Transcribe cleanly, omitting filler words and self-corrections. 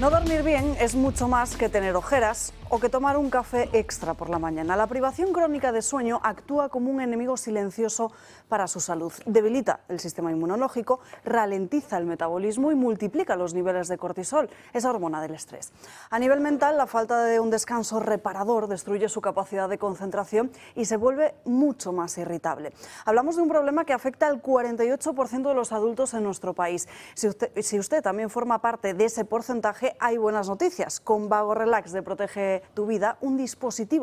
No dormir bien es mucho más que tener ojeras o que tomar un café extra por la mañana. La privación crónica de sueño actúa como un enemigo silencioso para su salud. Debilita el sistema inmunológico, ralentiza el metabolismo y multiplica los niveles de cortisol, esa hormona del estrés. A nivel mental, la falta de un descanso reparador destruye su capacidad de concentración y se vuelve mucho más irritable. Hablamos de un problema que afecta al 48% de los adultos en nuestro país. Si usted también forma parte de ese porcentaje, hay buenas noticias. Con Vago Relax de Protege tu Vida, un dispositivo